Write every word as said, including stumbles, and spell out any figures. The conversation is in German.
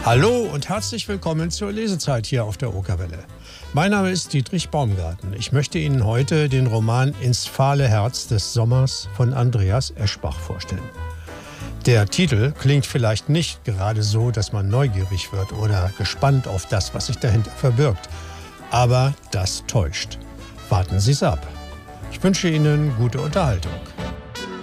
Hallo und herzlich willkommen zur Lesezeit hier auf der Okerwelle. Mein Name ist Dietrich Baumgarten. Ich möchte Ihnen heute den Roman Ins fahle Herz des Sommers von Andreas Eschbach vorstellen. Der Titel klingt vielleicht nicht gerade so, dass man neugierig wird oder gespannt auf das, was sich dahinter verbirgt. Aber das täuscht. Warten Sie es ab. Ich wünsche Ihnen gute Unterhaltung.